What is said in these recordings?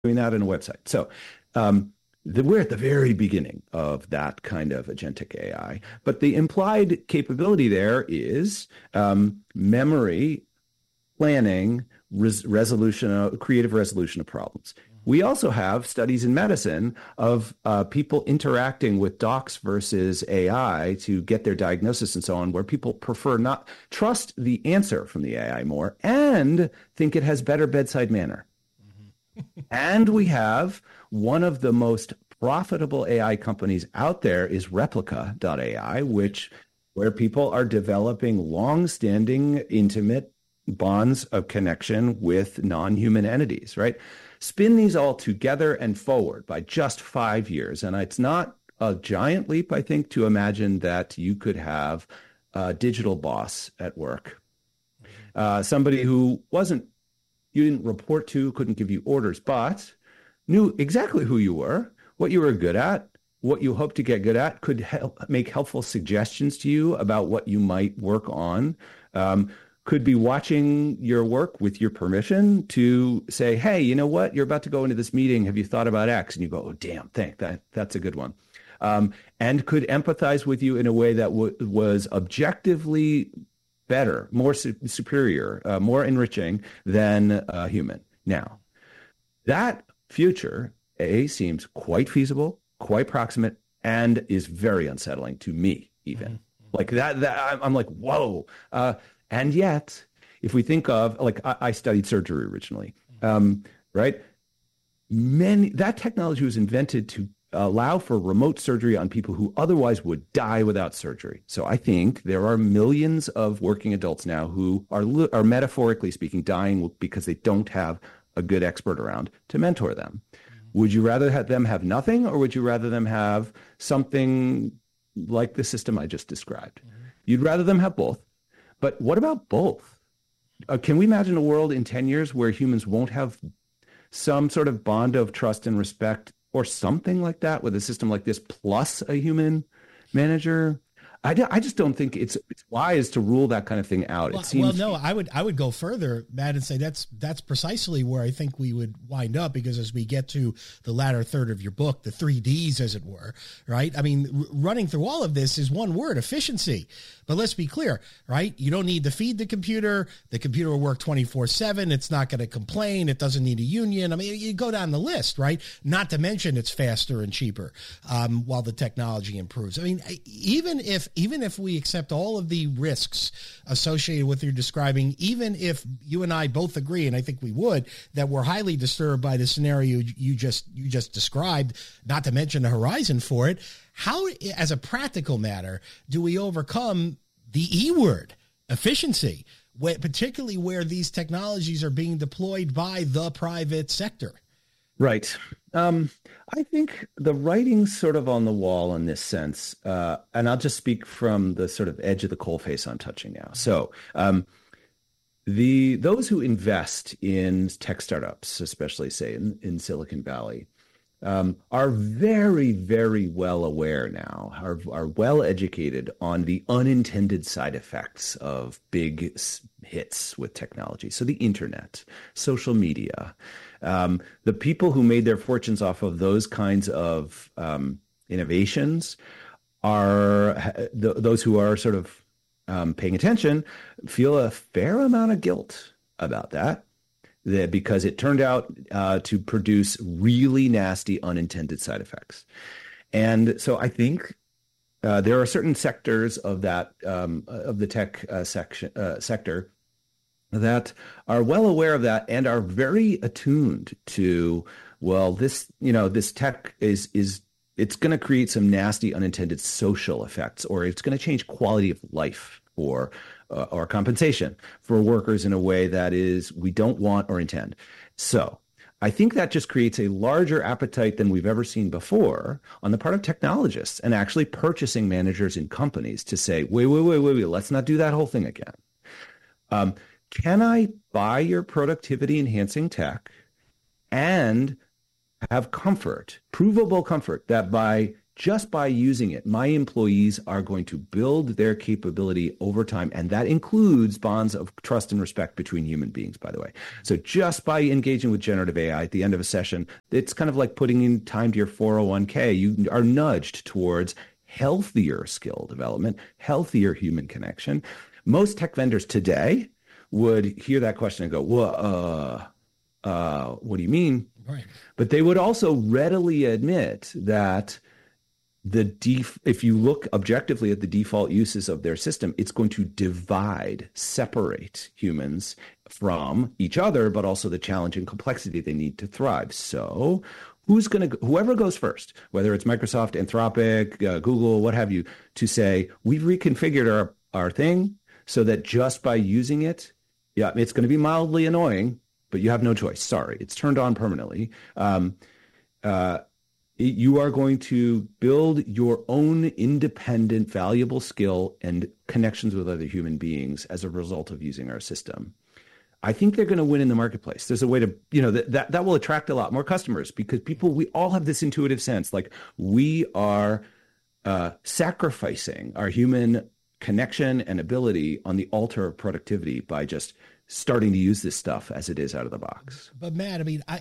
doing that in a website. So we're at the very beginning of that kind of agentic AI. But the implied capability there is memory, planning, resolution, creative resolution of problems. We also have studies in medicine of people interacting with docs versus AI to get their diagnosis and so on, where people prefer not trust the answer from the AI more and think it has better bedside manner. And we have one of the most profitable AI companies out there is Replica.ai, where people are developing long-standing, intimate bonds of connection with non-human entities, right? Spin these all together and forward by just 5 years. And it's not a giant leap, I think, to imagine that you could have a digital boss at work. Somebody who you didn't report to, couldn't give you orders, but knew exactly who you were, what you were good at, what you hope to get good at, could make helpful suggestions to you about what you might work on, could be watching your work with your permission to say, hey, you know what? You're about to go into this meeting. Have you thought about X? And you go, oh, damn, that's a good one. And could empathize with you in a way that was objectively better, more superior, more enriching than a human. Now, that future, seems quite feasible, quite proximate, and is very unsettling to me, even. Like that I'm like, whoa. And yet, if we think of, like, I studied surgery originally, right? That technology was invented to allow for remote surgery on people who otherwise would die without surgery. So I think there are millions of working adults now who are metaphorically speaking dying because they don't have a good expert around to mentor them. Would you rather have them have nothing, or would you rather them have something like the system I just described? You'd rather them have both. But what about both? Can we imagine a world in 10 years where humans won't have some sort of bond of trust and respect or something like that with a system like this plus a human manager? I just don't think it's wise to rule that kind of thing out. No, I would go further, Matt, and say that's precisely where I think we would wind up, because as we get to the latter third of your book, the 3Ds, as it were, right? I mean, running through all of this is one word: efficiency. But let's be clear, right? You don't need to feed the computer. The computer will work 24/7. It's not going to complain. It doesn't need a union. I mean, you go down the list, right? Not to mention it's faster and cheaper while the technology improves. I mean, even if we accept all of the risks associated with your describing, even if you and I both agree, and I think we would, that we're highly disturbed by the scenario you just described, not to mention the horizon for it, how, as a practical matter, do we overcome the E word, efficiency, particularly where these technologies are being deployed by the private sector? Right. I think the writing's sort of on the wall in this sense, and I'll just speak from the sort of edge of the coalface I'm touching now. So those who invest in tech startups, especially, say, in Silicon Valley, are very, very well aware now, are well educated on the unintended side effects of big hits with technology. So the internet, social media, the people who made their fortunes off of those kinds of innovations are those who are sort of paying attention, feel a fair amount of guilt about that. Because it turned out to produce really nasty unintended side effects. And so I think there are certain sectors of that of the tech sector that are well aware of that and are very attuned to, well, this tech is it's going to create some nasty unintended social effects, or it's going to change quality of life or compensation for workers in a way that is we don't want or intend. So I think that just creates a larger appetite than we've ever seen before on the part of technologists and actually purchasing managers in companies to say, wait, let's not do that whole thing again. Can I buy your productivity enhancing tech and have comfort, provable comfort, that by just by using it, my employees are going to build their capability over time. And that includes bonds of trust and respect between human beings, by the way. So just by engaging with generative AI at the end of a session, it's kind of like putting in time to your 401k. You are nudged towards healthier skill development, healthier human connection. Most tech vendors today would hear that question and go, well, what do you mean? Right. But they would also readily admit that if you look objectively at the default uses of their system, it's going to separate humans from each other, but also the challenge and complexity they need to thrive. So whoever goes first, whether it's Microsoft, Anthropic, Google, what have you, to say, we've reconfigured our thing so that just by using it, yeah, it's going to be mildly annoying, but you have no choice. Sorry, it's turned on permanently. You are going to build your own independent, valuable skill and connections with other human beings as a result of using our system. I think they're going to win in the marketplace. There's a way to, that will attract a lot more customers because we all have this intuitive sense, like we are sacrificing our human connection and ability on the altar of productivity by just starting to use this stuff as it is out of the box. But Matt, I mean,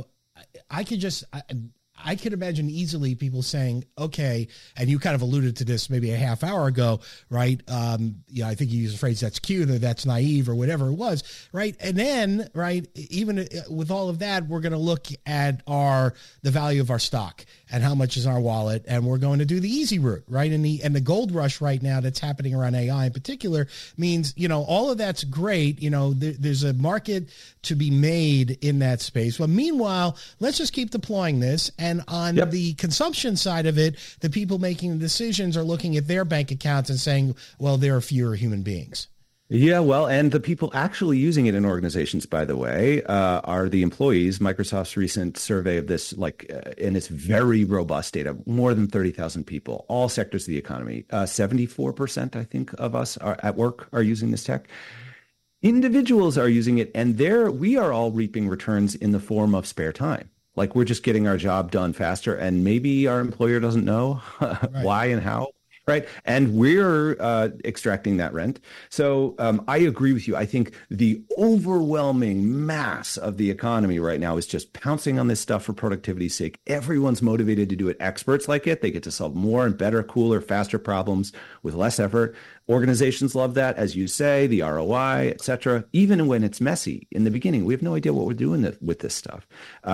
I could imagine easily people saying, okay, and you kind of alluded to this maybe a half hour ago, right? I think you used the phrase that's cute or that's naive or whatever it was, right? And then, right, even with all of that, we're going to look at the value of our stock and how much is our wallet, and we're going to do the easy route, right? And the gold rush right now that's happening around AI in particular means, all of that's great. There's a market to be made in that space. But meanwhile, let's just keep deploying this. And on the consumption side of it, the people making the decisions are looking at their bank accounts and saying, well, there are fewer human beings. Yeah, well, and the people actually using it in organizations, by the way, are the employees. Microsoft's recent survey of this, and it's very robust data, more than 30,000 people, all sectors of the economy. 74%, I think, of us at work are using this tech. Individuals are using it, and we are all reaping returns in the form of spare time. Like we're just getting our job done faster, and maybe our employer doesn't know why and how, right? And we're extracting that rent. So I agree with you. I think the overwhelming mass of the economy right now is just pouncing on this stuff for productivity's sake. Everyone's motivated to do it. Experts like it. They get to solve more and better, cooler, faster problems with less effort. Organizations love that, as you say, the ROI, et cetera. Even when it's messy in the beginning, we have no idea what we're doing with this stuff.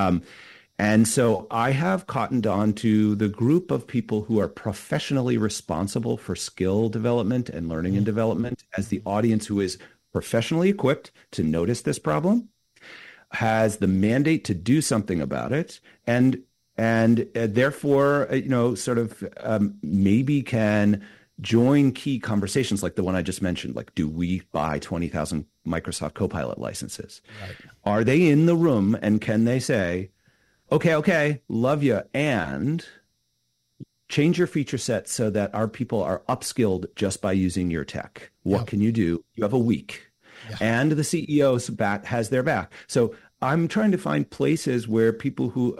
And so I have cottoned on to the group of people who are professionally responsible for skill development and learning and development as the audience who is professionally equipped to notice this problem, has the mandate to do something about it, and therefore, maybe can join key conversations like the one I just mentioned, like, do we buy 20,000 Microsoft Copilot licenses? Right. Are they in the room, and can they say, okay, love you, and change your feature set so that our people are upskilled just by using your tech? What can you do? You have a week. Yeah. And the CEO's back has their back. So I'm trying to find places where people who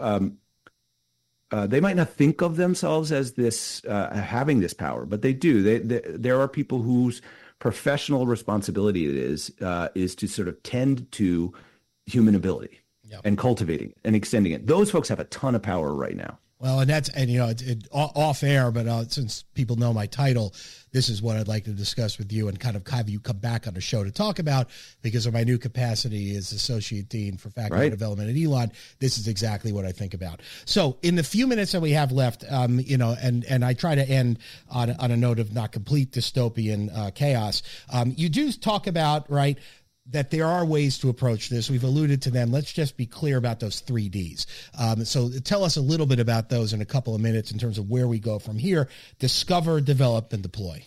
they might not think of themselves as this having this power, but they do. There are people whose professional responsibility it is to sort of tend to human ability. Yep. And cultivating and extending it. Those folks have a ton of power right now. Well, and it's off air, but since people know my title, this is what I'd like to discuss with you and kind of have you come back on the show to talk about, because of my new capacity as Associate Dean for Faculty Development at Elon. This is exactly what I think about. So in the few minutes that we have left, and I try to end on a note of not complete dystopian chaos. You do talk about, right, that there are ways to approach this. We've alluded to them. Let's just be clear about those 3 Ds. So tell us a little bit about those in a couple of minutes in terms of where we go from here. Discover, develop, and deploy.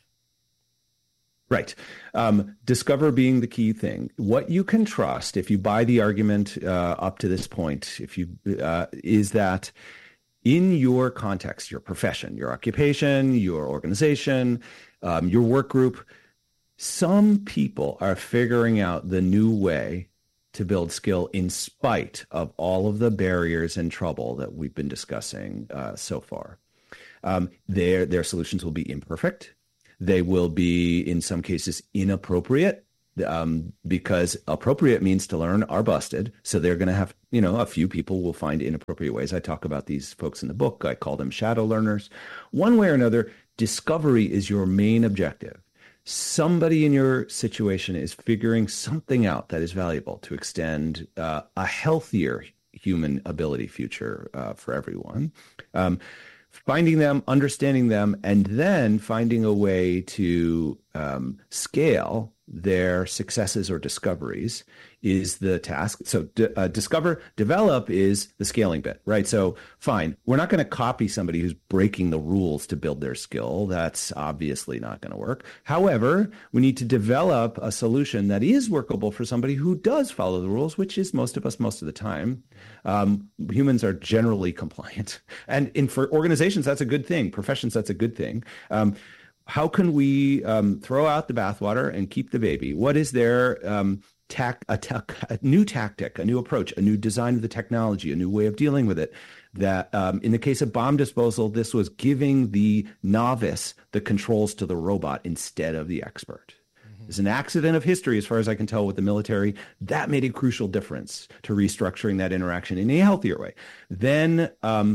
Right. Discover being the key thing. What you can trust, if you buy the argument up to this point, is that in your context, your profession, your occupation, your organization, your work group, some people are figuring out the new way to build skill in spite of all of the barriers and trouble that we've been discussing so far. Their solutions will be imperfect. They will be, in some cases, inappropriate. Because appropriate means to learn are busted. So they're going to have, a few people will find inappropriate ways. I talk about these folks in the book. I call them shadow learners. One way or another, discovery is your main objective. Somebody in your situation is figuring something out that is valuable to extend a healthier human ability future for everyone. Finding them, understanding them, and then finding a way to scale their successes or discoveries is the task. So develop is the scaling bit, right? So fine, we're not going to copy somebody who's breaking the rules to build their skill. That's obviously not going to work. However, we need to develop a solution that is workable for somebody who does follow the rules, which is most of us most of the time. Humans are generally compliant. And for organizations, that's a good thing. Professions, that's a good thing. How can we throw out the bathwater and keep the baby? What is their a new tactic, a new approach, a new design of the technology, a new way of dealing with it? That in the case of bomb disposal, this was giving the novice the controls to the robot instead of the expert. It's an accident of history, as far as I can tell, with the military. That made a crucial difference to restructuring that interaction in a healthier way. Then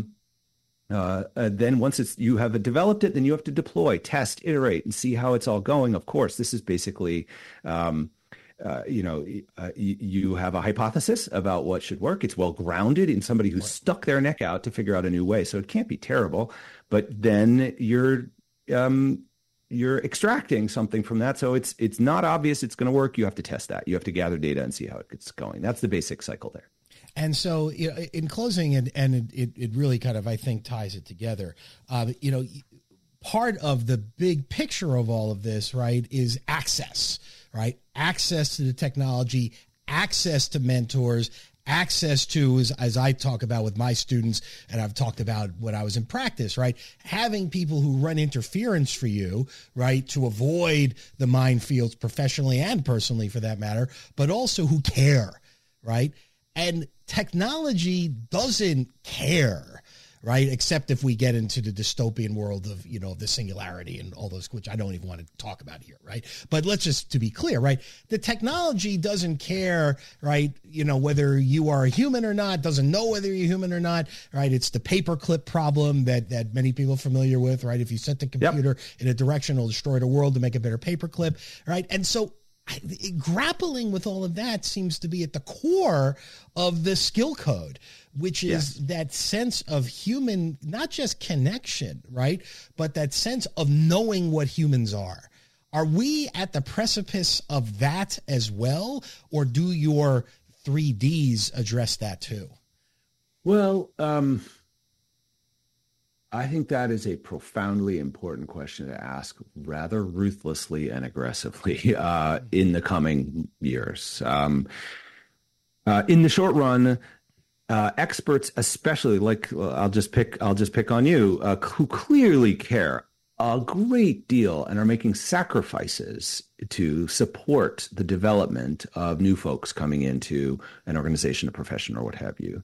once you have developed it, then you have to deploy, test, iterate, and see how it's all going. Of course, this is basically, you have a hypothesis about what should work. It's well grounded in somebody who's stuck their neck out to figure out a new way. So it can't be terrible, but then you're extracting something from that. So it's not obvious it's going to work. You have to test that. You have to gather data and see how it's going. That's the basic cycle there. And so, in closing, and it really kind of, I think, ties it together. Part of the big picture of all of this, right, is access, right? Access to the technology, access to mentors, access to, as I talk about with my students, and I've talked about when I was in practice, right? Having people who run interference for you, right, to avoid the minefields professionally and personally, for that matter, but also who care, right? And technology doesn't care, right? Except if we get into the dystopian world of, the singularity and all those, which I don't even want to talk about here, right? But let's just, to be clear, right? The technology doesn't care, right? Whether you are a human or not, doesn't know whether you're human or not, right? It's the paperclip problem that many people are familiar with, right? If you set the computer in a direction, it'll destroy the world to make a better paperclip, right? And so grappling with all of that seems to be at the core of the skill code, which is that sense of human, not just connection, right? But that sense of knowing what humans are. Are we at the precipice of that as well? Or do your 3Ds address that too? Well, I think that is a profoundly important question to ask rather ruthlessly and aggressively in the coming years. In the short run, experts, especially I'll just pick on you, who clearly care a great deal and are making sacrifices to support the development of new folks coming into an organization, a profession, or what have you.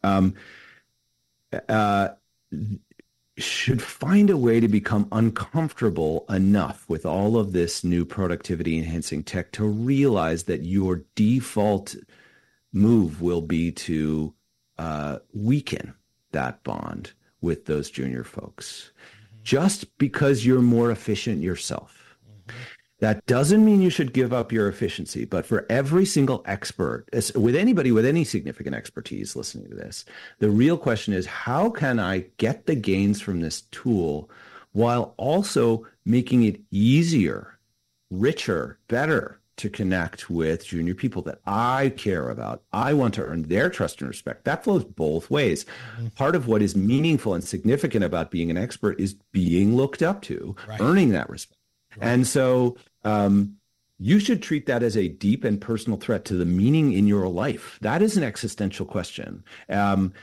Should find a way to become uncomfortable enough with all of this new productivity enhancing tech to realize that your default move will be to weaken that bond with those junior folks, just because you're more efficient yourself. That doesn't mean you should give up your efficiency, but for every single expert, with anybody with any significant expertise listening to this, the real question is, how can I get the gains from this tool while also making it easier, richer, better to connect with junior people that I care about? I want to earn their trust and respect. That flows both ways. Part of what is meaningful and significant about being an expert is being looked up to, earning that respect. And so you should treat that as a deep and personal threat to the meaning in your life. That is an existential question. And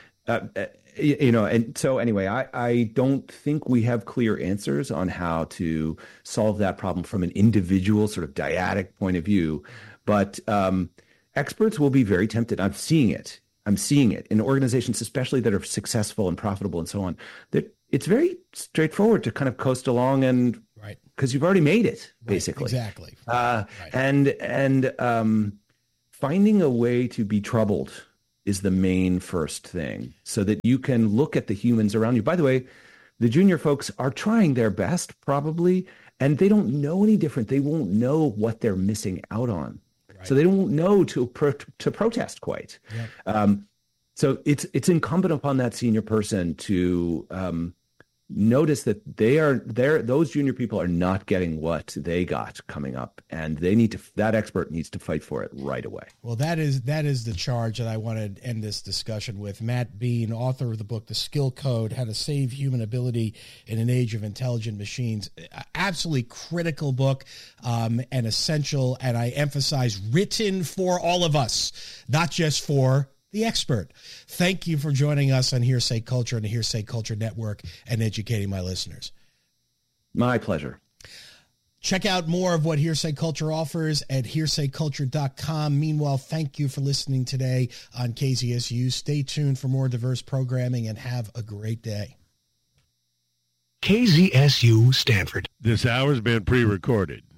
so anyway, I don't think we have clear answers on how to solve that problem from an individual sort of dyadic point of view. But experts will be very tempted. I'm seeing it in organizations, especially that are successful and profitable and so on, that it's very straightforward to kind of coast along and right, because you've already made it basically. Right, exactly. Right. And finding a way to be troubled is the main first thing, so that you can look at the humans around you. By the way, the junior folks are trying their best probably, and they don't know any different. They won't know what they're missing out on. Right. So they don't know to protest quite. Yep. So it's incumbent upon that senior person to notice that those junior people are not getting what they got coming up, and that expert needs to fight for it right away. Well, that is the charge that I want to end this discussion with. Matt Bean, author of the book The Skill Code: How to Save Human Ability in an Age of Intelligent Machines. Absolutely critical book, and essential, and I emphasize, written for all of us, not just for the expert. Thank you for joining us on Hearsay Culture and the Hearsay Culture Network and educating my listeners. My pleasure. Check out more of what Hearsay Culture offers at hearsayculture.com. Meanwhile, thank you for listening today on KZSU. Stay tuned for more diverse programming and have a great day. KZSU Stanford. This hour's been pre-recorded.